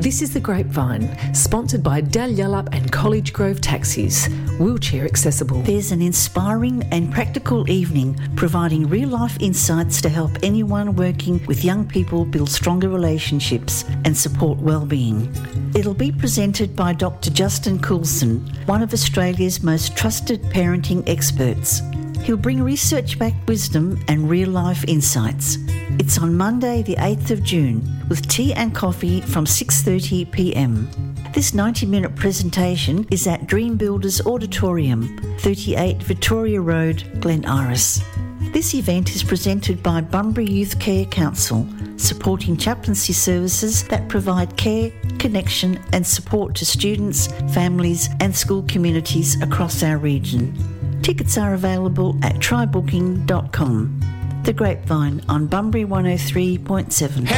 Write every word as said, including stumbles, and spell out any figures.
This is The Grapevine, sponsored by Dalyellup and College Grove Taxis, wheelchair accessible. There's an inspiring and practical evening providing real-life insights to help anyone working with young people build stronger relationships and support well-being. It'll be presented by Doctor Justin Coulson, one of Australia's most trusted parenting experts. He'll bring research-backed wisdom and real-life insights. It's on Monday the eighth of June with tea and coffee from six thirty p m. This ninety-minute presentation is at Dream Builders Auditorium, thirty-eight Victoria Road, Glen Iris. This event is presented by Bunbury Youth Care Council, supporting chaplaincy services that provide care, connection and support to students, families and school communities across our region. Tickets are available at try booking dot com. The Grapevine on Bunbury one oh three point seven.